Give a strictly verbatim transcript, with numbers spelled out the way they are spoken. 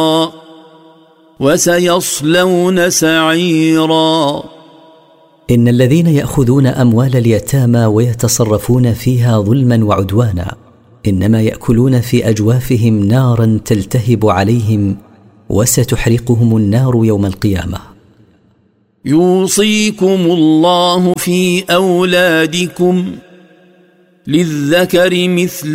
وسيصلون سعيرا. إن الذين يأخذون أموال اليتامى ويتصرفون فيها ظلما وعدوانا إنما يأكلون في أجوافهم نارا تلتهب عليهم وستحرقهم النار يوم القيامة. يوصيكم الله في أولادكم للذكر مثل